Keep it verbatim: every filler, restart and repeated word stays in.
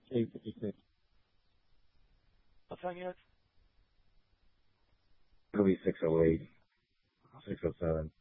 eight fifty-six. What time you have? It'll be six oh eight, six oh seven.